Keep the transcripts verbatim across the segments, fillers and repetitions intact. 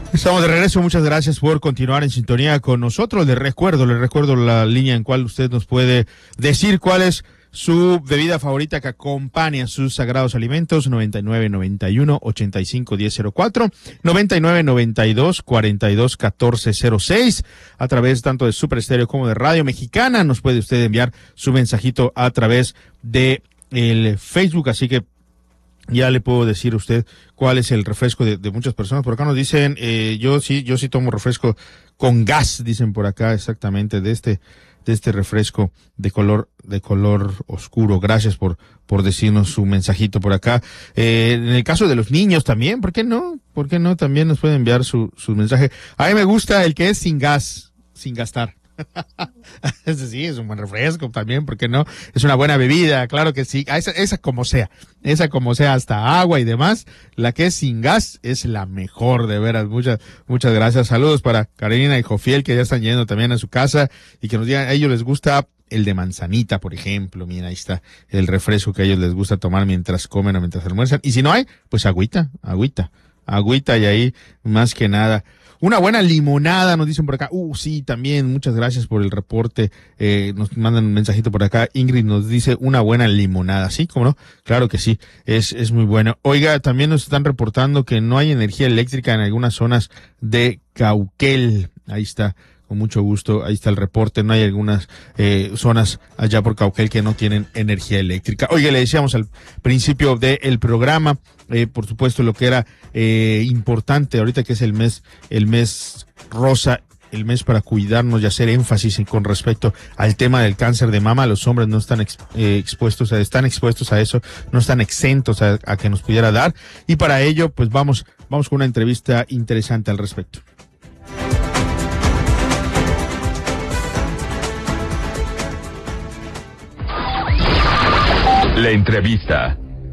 Estamos de regreso, muchas gracias por continuar en sintonía con nosotros. Les recuerdo, les recuerdo la línea en cual usted nos puede decir cuál es su bebida favorita que acompaña sus sagrados alimentos. Noventa y nueve noventa y uno ochenta y cinco diez cero cuatro, noventa y nueve noventa y dos cuarenta y dos catorce cero seis, a través tanto de Super Estéreo como de Radio Mexicana. Nos puede usted enviar su mensajito a través de el Facebook, así que ya le puedo decir a usted cuál es el refresco de, de muchas personas. Por acá nos dicen, eh, yo sí, yo sí tomo refresco con gas, dicen por acá exactamente, de este, de este refresco de color, de color oscuro. Gracias por, por decirnos su mensajito por acá. Eh, en el caso de los niños también, ¿por qué no? ¿Por qué no? También nos pueden enviar su, su mensaje. A mí me gusta el que es sin gas, sin gastar. Ese sí, es un buen refresco también, ¿por qué no? Es una buena bebida, claro que sí, esa, esa como sea, esa como sea, hasta agua y demás, la que es sin gas es la mejor, de veras. Muchas, muchas gracias. Saludos para Carolina y Jofiel, que ya están yendo también a su casa, y que nos digan, a ellos les gusta el de manzanita, por ejemplo. Mira, ahí está el refresco que a ellos les gusta tomar mientras comen o mientras almuerzan, y si no hay, pues agüita, agüita, agüita, y ahí más que nada. Una buena limonada, nos dicen por acá. Uh, sí, también, muchas gracias por el reporte. Eh, nos mandan un mensajito por acá. Ingrid nos dice una buena limonada. ¿Sí? ¿Cómo no? Claro que sí, es, es muy bueno. Oiga, también nos están reportando que no hay energía eléctrica en algunas zonas de Cauquel. Ahí está. Con mucho gusto, ahí está el reporte. No hay algunas eh, zonas allá por Cauquel que no tienen energía eléctrica. Oiga, le decíamos al principio del programa, eh, por supuesto, lo que era eh, importante ahorita, que es el mes, el mes rosa, el mes para cuidarnos y hacer énfasis con respecto al tema del cáncer de mama. Los hombres no están ex, eh, expuestos, a, están expuestos a eso, no están exentos a, a que nos pudiera dar. Y para ello, pues vamos, vamos con una entrevista interesante al respecto. La entrevista.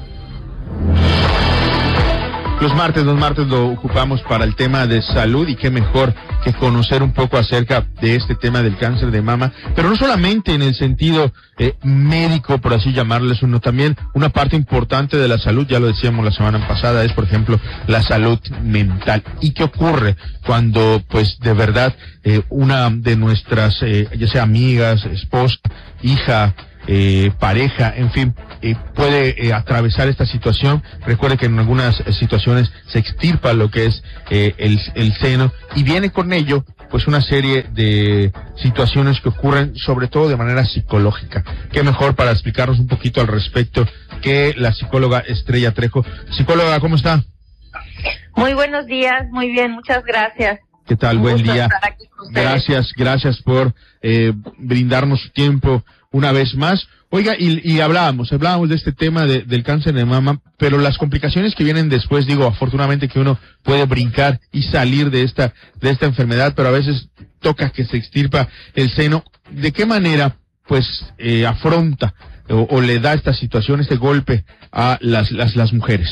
Los martes, los martes lo ocupamos para el tema de salud, y qué mejor que conocer un poco acerca de este tema del cáncer de mama, pero no solamente en el sentido eh, médico, por así llamarlo, sino también una parte importante de la salud, ya lo decíamos la semana pasada, es por ejemplo la salud mental. ¿Y qué ocurre cuando pues de verdad eh, una de nuestras, eh, ya sea amigas, esposa, hija, Eh, pareja, en fin, eh, puede eh, atravesar esta situación? Recuerde que en algunas eh, situaciones se extirpa lo que es eh, el, el seno, y viene con ello pues una serie de situaciones que ocurren sobre todo de manera psicológica. Qué mejor para explicarnos un poquito al respecto que la psicóloga Estrella Trejo. Psicóloga, ¿cómo está? Muy buenos días, muy bien, muchas gracias. ¿Qué tal? Un Buen gusto día. estar aquí con ustedes. Gracias, gracias por eh, brindarnos su tiempo una vez más. Oiga, y, y hablábamos, hablábamos de este tema de, del cáncer de mama, pero las complicaciones que vienen después, digo, afortunadamente que uno puede brincar y salir de esta, de esta enfermedad, pero a veces toca que se extirpa el seno. ¿De qué manera, pues, eh, afronta o, o le da esta situación, este golpe a las, las, las mujeres?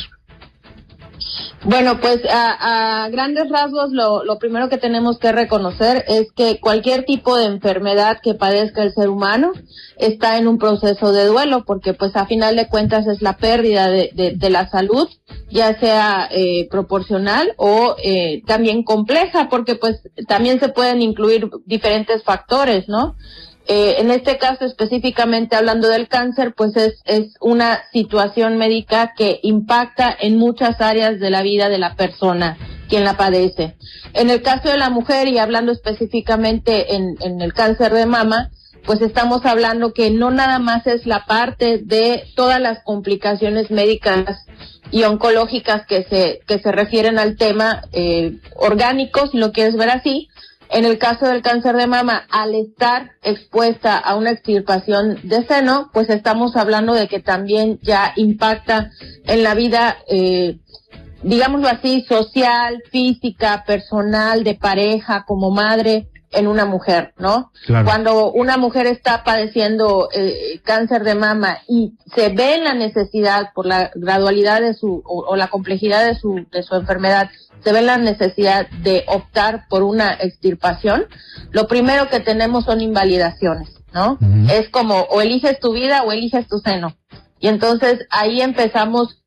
Bueno, pues a, a grandes rasgos lo, lo primero que tenemos que reconocer es que cualquier tipo de enfermedad que padezca el ser humano está en un proceso de duelo, porque pues a final de cuentas es la pérdida de, de, de la salud, ya sea eh, proporcional o eh, también compleja, porque pues también se pueden incluir diferentes factores, ¿no? Eh, en este caso específicamente hablando del cáncer, pues es, es una situación médica que impacta en muchas áreas de la vida de la persona quien la padece. En el caso de la mujer, y hablando específicamente en, en el cáncer de mama, pues estamos hablando que no nada más es la parte de todas las complicaciones médicas y oncológicas que se, que se refieren al tema eh, orgánico, si lo quieres ver así. En el caso del cáncer de mama, al estar expuesta a una extirpación de seno, pues estamos hablando de que también ya impacta en la vida, eh, digámoslo así, social, física, personal, de pareja, como madre, en una mujer, ¿no? Claro. Cuando una mujer está padeciendo eh, cáncer de mama y se ve en la necesidad por la gradualidad de su o, o la complejidad de su de su enfermedad, se ve en la necesidad de optar por una extirpación, lo primero que tenemos son invalidaciones, ¿no? Uh-huh. Es como o eliges tu vida o eliges tu seno. Y entonces ahí empezamos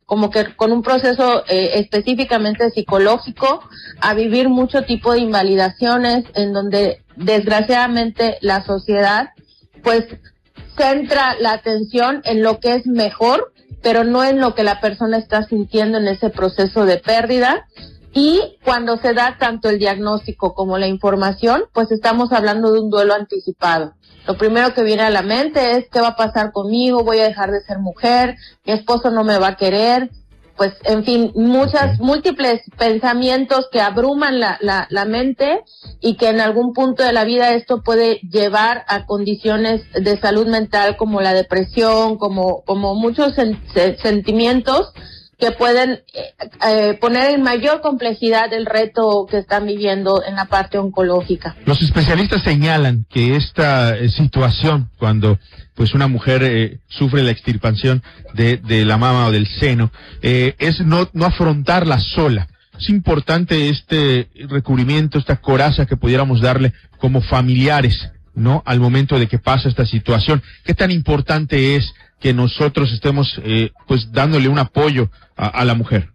como que con un proceso eh, específicamente psicológico, a vivir mucho tipo de invalidaciones en donde desgraciadamente la sociedad pues centra la atención en lo que es mejor, pero no en lo que la persona está sintiendo en ese proceso de pérdida. Y cuando se da tanto el diagnóstico como la información, pues estamos hablando de un duelo anticipado. Lo primero que viene a la mente es ¿qué va a pasar conmigo? ¿Voy a dejar de ser mujer? ¿Mi esposo no me va a querer? Pues, en fin, muchas, múltiples pensamientos que abruman la, la, la mente y que en algún punto de la vida esto puede llevar a condiciones de salud mental como la depresión, como, como muchos sen- sentimientos que pueden eh, eh, poner en mayor complejidad el reto que están viviendo en la parte oncológica. Los especialistas señalan que esta eh, situación, cuando pues una mujer eh, sufre la extirpación de, de la mama o del seno, eh, es no, no afrontarla sola. Es importante este recubrimiento, esta coraza que pudiéramos darle como familiares, ¿no? Al momento de que pasa esta situación. ¿Qué tan importante es que nosotros estemos eh, pues dándole un apoyo a, a la mujer?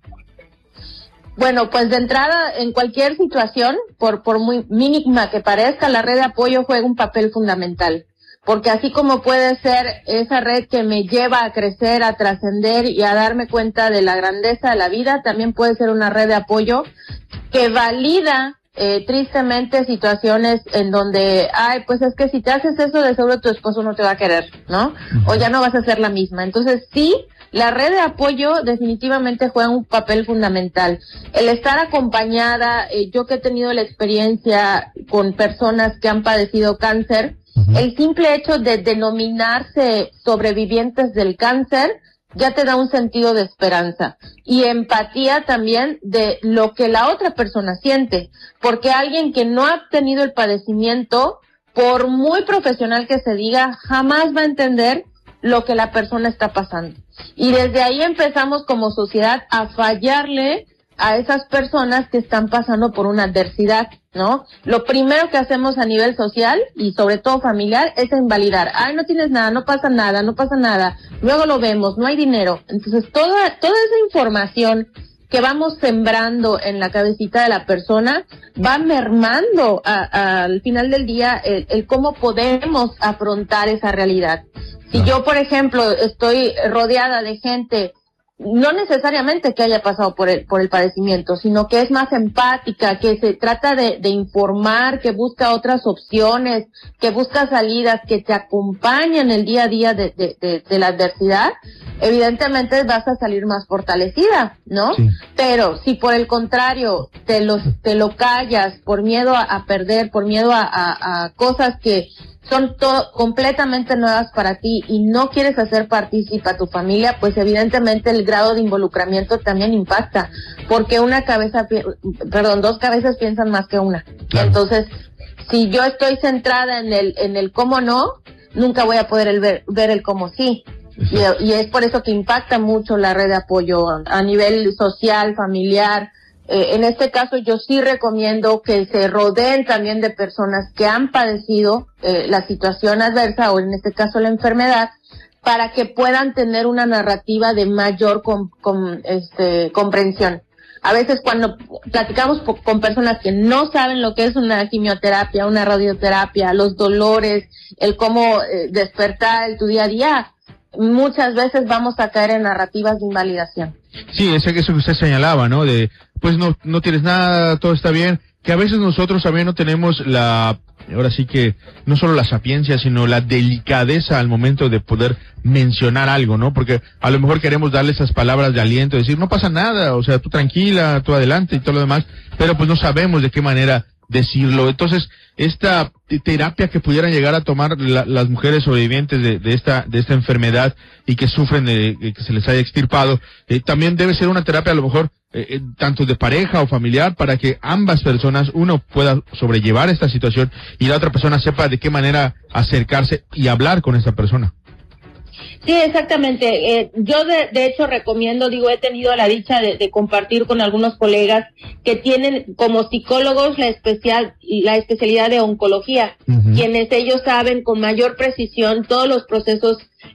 Bueno, pues de entrada, en cualquier situación, por, por muy mínima que parezca, la red de apoyo juega un papel fundamental. Porque así como puede ser esa red que me lleva a crecer, a trascender y a darme cuenta de la grandeza de la vida, también puede ser una red de apoyo que valida Eh, tristemente situaciones en donde, ay, pues es que si te haces eso de seguro tu esposo no te va a querer, ¿no? Uh-huh. O ya no vas a ser la misma. Entonces sí, la red de apoyo definitivamente juega un papel fundamental. El estar acompañada, eh, yo que he tenido la experiencia con personas que han padecido cáncer, uh-huh. el simple hecho de denominarse sobrevivientes del cáncer ya te da un sentido de esperanza y empatía también de lo que la otra persona siente, porque alguien que no ha tenido el padecimiento, por muy profesional que se diga, jamás va a entender lo que la persona está pasando. Y desde ahí empezamos como sociedad a fallarle a esas personas que están pasando por una adversidad, ¿no? Lo primero que hacemos a nivel social y sobre todo familiar es invalidar. Ay, no tienes nada, no pasa nada, no pasa nada. Luego lo vemos, no hay dinero. Entonces, toda, toda esa información que vamos sembrando en la cabecita de la persona va mermando a, a, al final del día el, el cómo podemos afrontar esa realidad. Si yo, por ejemplo, estoy rodeada de gente no necesariamente que haya pasado por el por el padecimiento, sino que es más empática, que se trata de, de informar, que busca otras opciones, que busca salidas, que te acompañan el día a día de, de, de, de la adversidad, evidentemente vas a salir más fortalecida, ¿no? Sí. Pero si por el contrario te lo, te lo callas por miedo a, a perder, por miedo a, a, a cosas que son to- completamente nuevas para ti y no quieres hacer partícipe a tu familia, pues evidentemente el grado de involucramiento también impacta, porque una cabeza, pi- perdón, dos cabezas piensan más que una. Claro. Entonces, si yo estoy centrada en el en el cómo no, nunca voy a poder el ver, ver el cómo sí. Y, y es por eso que impacta mucho la red de apoyo a, a nivel social, familiar. Eh, en este caso yo sí recomiendo que se rodeen también de personas que han padecido eh, la situación adversa o en este caso la enfermedad, para que puedan tener una narrativa de mayor com, com, este, comprensión. A veces cuando platicamos po- con personas que no saben lo que es una quimioterapia, una radioterapia, los dolores, el cómo eh, despertar en tu día a día, muchas veces vamos a caer en narrativas de invalidación. Sí, es eso que usted señalaba, ¿no? De, pues no, no tienes nada, todo está bien, que a veces nosotros también no tenemos la, ahora sí que, no solo la sapiencia, sino la delicadeza al momento de poder mencionar algo, ¿no? Porque a lo mejor queremos darle esas palabras de aliento, decir, no pasa nada, o sea, tú tranquila, tú adelante y todo lo demás, pero pues no sabemos de qué manera decirlo. Entonces, esta terapia que pudieran llegar a tomar la, las mujeres sobrevivientes de, de esta de esta enfermedad y que sufren de, de que se les haya extirpado, eh, también debe ser una terapia a lo mejor eh, eh, tanto de pareja o familiar, para que ambas personas, uno pueda sobrellevar esta situación y la otra persona sepa de qué manera acercarse y hablar con esta persona. Sí, exactamente. Eh, yo de, de hecho recomiendo, digo, he tenido la dicha de, de compartir con algunos colegas que tienen como psicólogos la especial la especialidad de oncología, uh-huh. quienes ellos saben con mayor precisión todos los procesos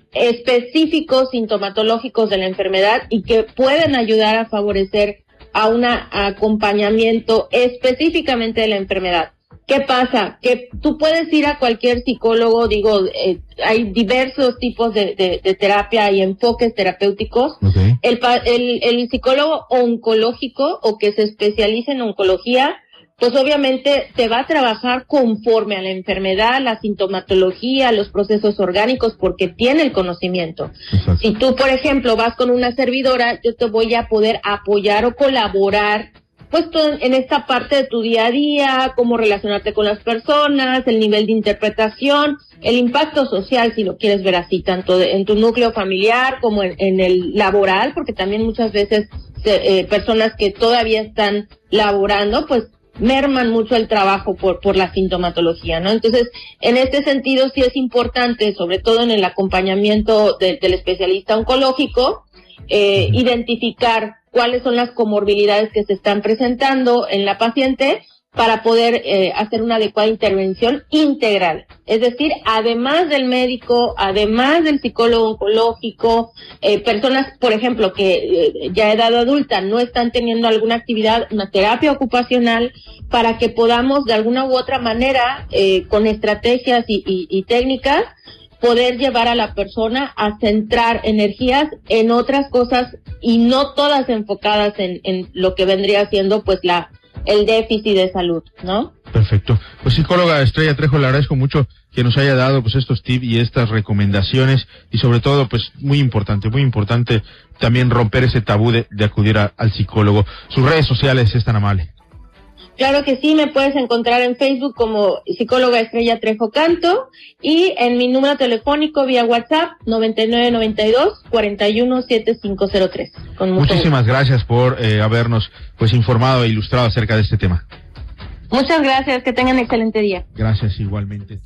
específicos sintomatológicos de la enfermedad y que pueden ayudar a favorecer a un acompañamiento específicamente de la enfermedad. ¿Qué pasa? Que tú puedes ir a cualquier psicólogo, digo, eh, hay diversos tipos de, de, de terapia y enfoques terapéuticos. Okay. El, el, el psicólogo oncológico o que se especializa en oncología, pues obviamente te va a trabajar conforme a la enfermedad, la sintomatología, los procesos orgánicos, porque tiene el conocimiento. Exacto. Si tú, por ejemplo, vas con una servidora, yo te voy a poder apoyar o colaborar pues en esta parte de tu día a día, cómo relacionarte con las personas, el nivel de interpretación, el impacto social, si lo quieres ver así, tanto de, en tu núcleo familiar como en, en el laboral, porque también muchas veces se, eh, personas que todavía están laborando, pues merman mucho el trabajo por, por la sintomatología, ¿no? Entonces, en este sentido sí es importante, sobre todo en el acompañamiento de, del especialista oncológico, eh, identificar cuáles son las comorbilidades que se están presentando en la paciente para poder eh, hacer una adecuada intervención integral. Es decir, además del médico, además del psicólogo oncológico, eh, personas, por ejemplo, que eh, ya a edad adulta no están teniendo alguna actividad, una terapia ocupacional, para que podamos de alguna u otra manera, eh, con estrategias y, y, y técnicas, poder llevar a la persona a centrar energías en otras cosas y no todas enfocadas en, en lo que vendría siendo pues la el déficit de salud, ¿no? Perfecto. Pues psicóloga Estrella Trejo, le agradezco mucho que nos haya dado pues estos tips y estas recomendaciones y sobre todo pues muy importante, muy importante también romper ese tabú de, de acudir a, al psicólogo. Sus redes sociales es tan amable. Claro que sí, me puedes encontrar en Facebook como psicóloga Estrella Trejo Canto y en mi número telefónico vía WhatsApp noventa y nueve noventa y dos cuarenta y uno setenta y cinco cero tres. Con mucho Muchísimas gusto. Gracias por eh, habernos pues informado e ilustrado acerca de este tema. Muchas gracias, que tengan excelente día. Gracias igualmente.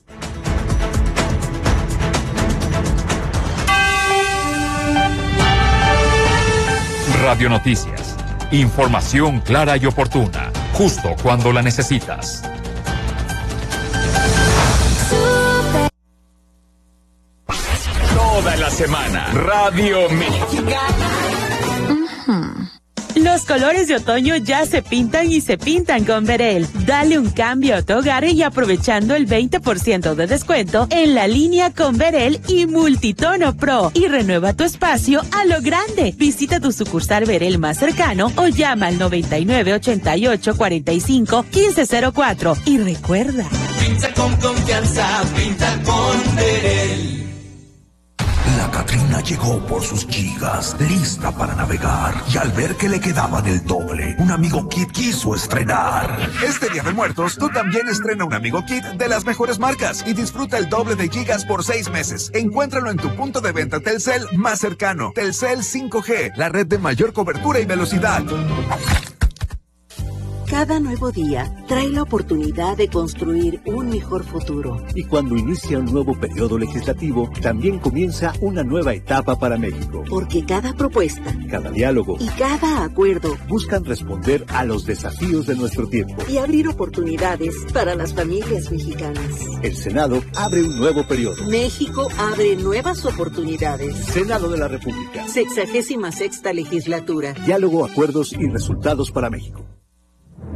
Radio Noticias. Información clara y oportuna, justo cuando la necesitas. Toda la semana, Radio Mexicana. Uh-huh. Los colores de otoño ya se pintan y se pintan con Verel. Dale un cambio a tu hogar y aprovechando el veinte por ciento de descuento en la línea con Verel y Multitono Pro. Y renueva tu espacio a lo grande. Visita tu sucursal Verel más cercano o llama al noventa y nueve ochenta y ocho cuarenta y cinco quince cero cuatro. Y recuerda, pinta con confianza, pinta con Verel. La Catrina llegó por sus gigas, lista para navegar, y al ver que le quedaban el doble, un Amigo Kit quiso estrenar. Este Día de Muertos, tú también estrena un Amigo Kit de las mejores marcas y disfruta el doble de gigas por seis meses. Encuéntralo en tu punto de venta Telcel más cercano. Telcel cinco G, la red de mayor cobertura y velocidad. Cada nuevo día trae la oportunidad de construir un mejor futuro. Y cuando inicia un nuevo periodo legislativo, también comienza una nueva etapa para México. Porque cada propuesta, cada diálogo y cada acuerdo buscan responder a los desafíos de nuestro tiempo y abrir oportunidades para las familias mexicanas. El Senado abre un nuevo periodo. México abre nuevas oportunidades. Senado de la República. Sexagésima sexta legislatura. Diálogo, acuerdos y resultados para México.